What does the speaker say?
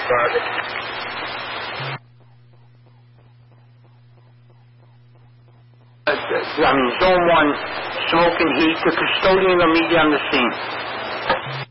Zone 1, smoke and heat. The custodian will meet you on the scene.